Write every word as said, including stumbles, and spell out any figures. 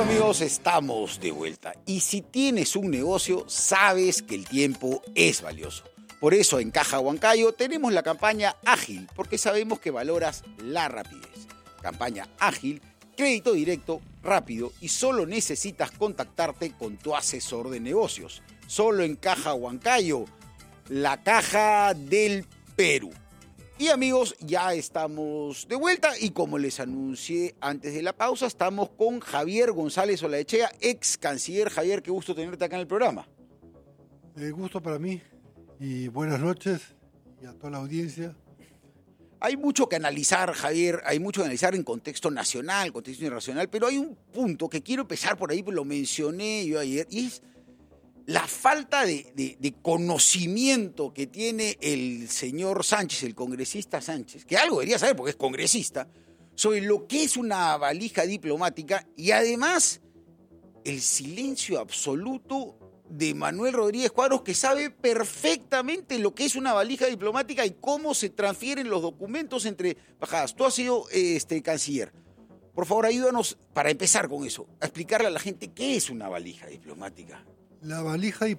Bueno amigos, estamos de vuelta y si tienes un negocio, sabes que el tiempo es valioso. Por eso en Caja Huancayo tenemos la campaña Ágil, porque sabemos que valoras la rapidez. Campaña Ágil, crédito directo, rápido y solo necesitas contactarte con tu asesor de negocios. Solo en Caja Huancayo, la caja del Perú. Y amigos, ya estamos de vuelta y como les anuncié antes de la pausa, estamos con Javier González Olaechea, ex canciller. Javier, qué gusto tenerte acá en el programa. Eh, gusto para mí y buenas noches y a toda la audiencia. Hay mucho que analizar, Javier, hay mucho que analizar en contexto nacional, contexto internacional, pero hay un punto que quiero empezar por ahí, pues lo mencioné yo ayer, y es la falta de, de, de conocimiento que tiene el señor Sánchez, el congresista Sánchez, que algo debería saber porque es congresista, sobre lo que es una valija diplomática y además el silencio absoluto de Manuel Rodríguez Cuadros, que sabe perfectamente lo que es una valija diplomática y cómo se transfieren los documentos entre embajadas. Tú has sido este, canciller. Por favor, ayúdanos, para empezar con eso, a explicarle a la gente qué es una valija diplomática. La valija